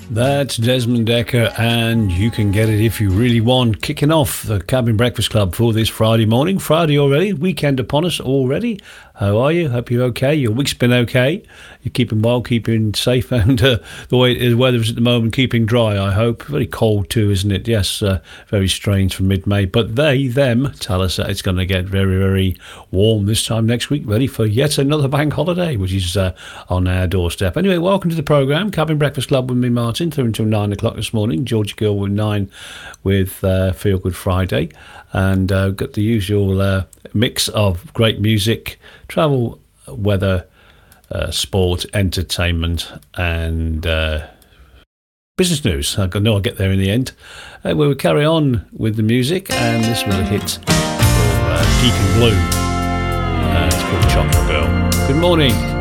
That's Desmond Dekker, and You Can Get It If You Really Want. Kicking off the Cabin Breakfast Club for this Friday morning. Friday already, weekend upon us already. How are you? Hope you're okay. Your week's been okay. You're keeping well, keeping safe, and the way the weather is at the moment, keeping dry, I hope. Very cold too, isn't it? Yes, very strange for mid-May. But them tell us that it's going to get very, very warm this time next week, ready for yet another bank holiday, which is on our doorstep. Anyway, welcome to the programme, Cabin Breakfast Club with me, Martin, through until 9 o'clock this morning. Georgie Gill with 9 with Feel Good Friday. And got the usual mix of great music, travel, weather, sport, entertainment, and business news. I know I'll get there in the end. We will carry on with the music, and this was a hit for Deep in Blue. It's called Chocolate Girl. Good morning.